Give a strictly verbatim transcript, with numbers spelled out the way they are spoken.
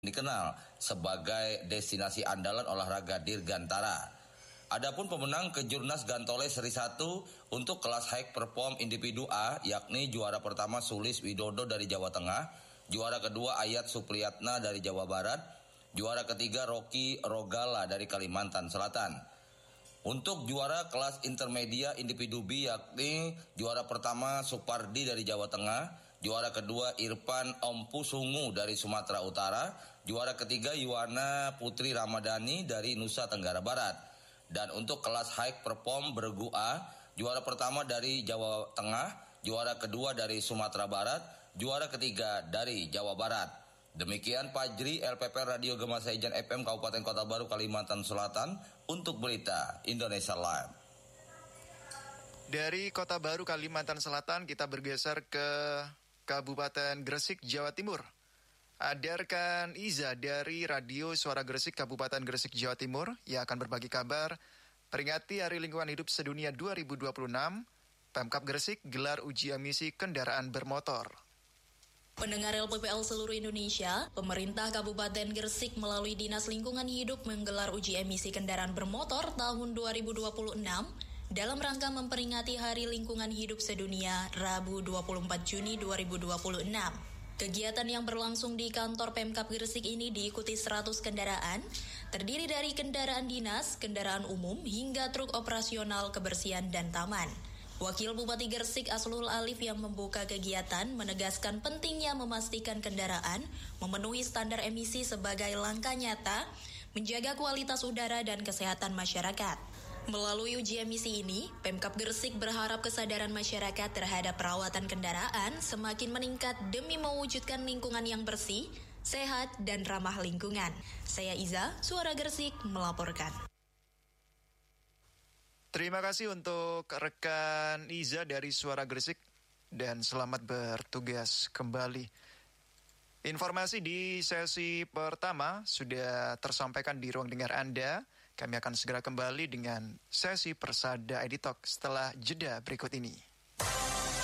dikenal sebagai destinasi andalan olahraga dirgantara. Adapun pemenang Kejurnas Gantole Seri satu untuk kelas high perform individu A, yakni juara pertama Sulis Widodo dari Jawa Tengah, juara kedua Ayat Supriyatna dari Jawa Barat, juara ketiga Rocky Rogala dari Kalimantan Selatan. Untuk juara kelas intermedia individu B, yakni juara pertama Supardi dari Jawa Tengah, juara kedua Irfan Ompusungu dari Sumatera Utara, juara ketiga Yuwana Putri Ramadhani dari Nusa Tenggara Barat. Dan untuk kelas high perform bergu A, juara pertama dari Jawa Tengah, juara kedua dari Sumatera Barat, juara ketiga dari Jawa Barat. Demikian Fajri, L P P Radio Gema Saijan F M Kabupaten Kota Baru Kalimantan Selatan untuk berita Indonesia Live. Dari Kota Baru Kalimantan Selatan kita bergeser ke Kabupaten Gresik, Jawa Timur. Ada rekan Iza dari Radio Suara Gresik Kabupaten Gresik, Jawa Timur yang akan berbagi kabar peringati Hari Lingkungan Hidup Sedunia dua ribu dua puluh enam. Pemkab Gresik gelar uji emisi kendaraan bermotor. Pendengar L P P L seluruh Indonesia, pemerintah Kabupaten Gresik melalui Dinas Lingkungan Hidup menggelar uji emisi kendaraan bermotor tahun dua ribu dua puluh enam dalam rangka memperingati Hari Lingkungan Hidup Sedunia Rabu dua puluh empat Juni dua ribu dua puluh enam. Kegiatan yang berlangsung di kantor Pemkab Gresik ini diikuti seratus kendaraan, terdiri dari kendaraan dinas, kendaraan umum, hingga truk operasional kebersihan dan taman. Wakil Bupati Gresik Aslul Alif yang membuka kegiatan menegaskan pentingnya memastikan kendaraan memenuhi standar emisi sebagai langkah nyata menjaga kualitas udara dan kesehatan masyarakat. Melalui uji emisi ini, Pemkab Gresik berharap kesadaran masyarakat terhadap perawatan kendaraan semakin meningkat demi mewujudkan lingkungan yang bersih, sehat, dan ramah lingkungan. Saya Iza, Suara Gresik, melaporkan. Terima kasih untuk rekan Iza dari Suara Gresik dan selamat bertugas kembali. Informasi di sesi pertama sudah tersampaikan di ruang dengar Anda. Kami akan segera kembali dengan sesi Persada Editalk setelah jeda berikut ini.